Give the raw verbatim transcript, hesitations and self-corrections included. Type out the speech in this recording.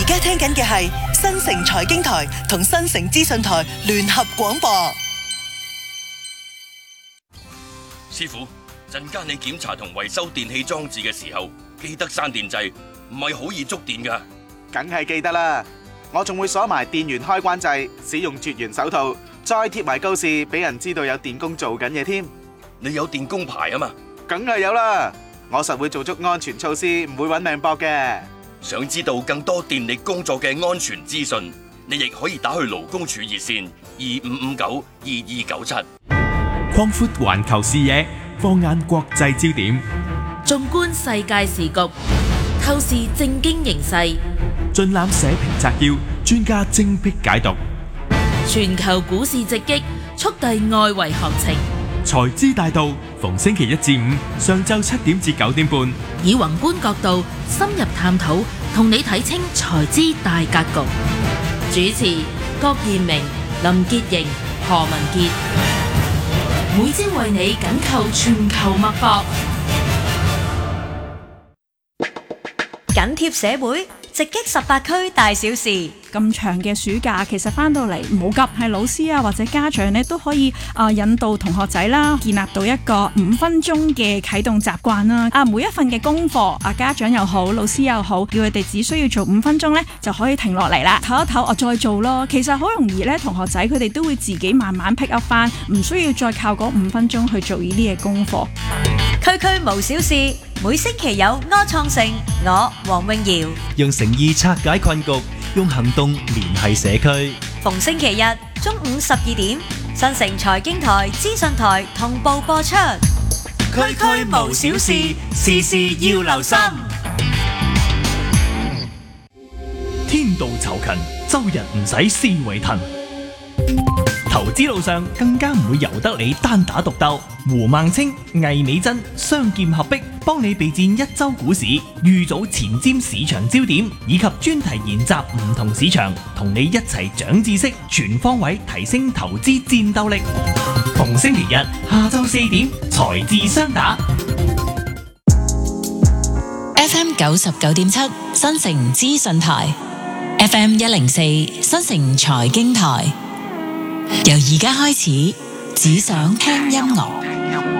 而家聽緊嘅係新城財經台同新城資訊台聯合廣播。 師傅，陣間你檢查同維修電器裝置嘅時候，記得閂電掣，唔係好易觸電㗎。 梗係記得啦，我仲會鎖埋電源開關掣，使用絕緣手套，再貼埋告示，俾人知道有電工做緊嘢添。 你有電工牌啊嘛？ 梗係有啦，我實會做足安全措施，唔會揾命搏嘅。 想知道更多電力工作嘅安全資訊，你亦可以打去勞工處熱線二五五九二二九七。 擴闊環球視野，放眼國際焦點， 縱觀世界時局，透視政經形勢， 盡覽社評摘要，專家精闢解讀。 全球股市直擊，速遞外圍行情。 財資大道，逢星期一至五上晝七點至九點半， 以宏觀角度深入探討，同你睇清財資大格局。主持郭燕明、林潔瑩、何文傑，每朝為你緊扣全球脈搏， 緊貼社會，直擊十八區大小事。 咁長嘅暑假，其實翻到嚟唔好急，係老師啊或者家長咧都可以啊、呃、引導同學仔啦，建立到一個五分鐘嘅啟動習慣啦。啊，每一份嘅功課啊，家長又好，老師又好，叫佢哋只需要做五分鐘咧，就可以停落嚟啦，唞一唞，我再做咯。其實好容易咧，同學仔佢哋都會自己慢慢 pick up 翻，唔需要再靠嗰五分鐘去做呢啲嘅功課。 區區無小事，每星期有柯創盛，我黃詠瑤用誠意拆解困局，用行動聯繫社區。 逢星期日中午十二點，新城財經台、資訊台同步播出。 區區無小事，事事要留心。天道酬勤，周日唔使思維騰。投資路上更加唔會由得你單打獨鬥。胡孟青、魏美珍雙劍合璧，幫你備戰一周股市，預早前瞻市場焦點，以及專題研習唔同市場，同你一齊長知識，全方位提升投資戰鬥力。逢星期日下晝四點，財智雙打。 F M 九十九點七新城資訊台 ，F M 一零四新城財經台。由而家開始，只想聽音樂。